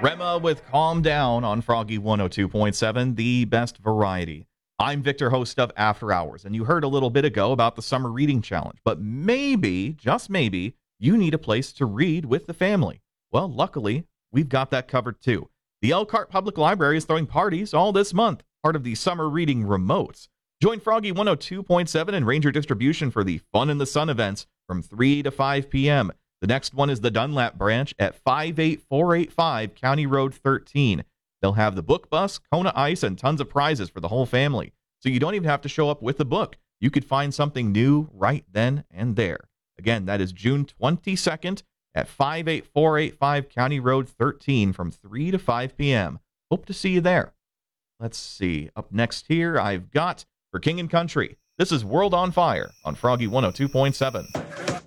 Rema with Calm Down on Froggy 102.7, the best variety. I'm Victor, host of After Hours, and you heard a little bit ago about the Summer Reading Challenge, but maybe, just maybe, you need a place to read with the family. Well, luckily, we've got that covered too. The Elkhart Public Library is throwing parties all this month, part of the Summer Reading Remotes. Join Froggy 102.7 and Ranger Distribution for the Fun in the Sun events from 3 to 5 p.m. The next one is the Dunlap branch at 58485 County Road 13. They'll have the book bus, Kona Ice, and tons of prizes for the whole family. So you don't even have to show up with the book. You could find something new right then and there. Again, that is June 22nd at 58485 County Road 13 from 3 to 5 p.m. Hope to see you there. Let's see. Up next here, I've got For King and Country. This is World on Fire on Froggy 102.7.